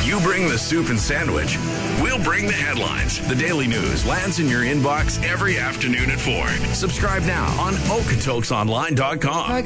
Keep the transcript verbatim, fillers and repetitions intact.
You bring the soup and sandwich. We'll bring the headlines. The Daily News lands in your inbox every afternoon at four. Subscribe now on Okotoks Online dot com.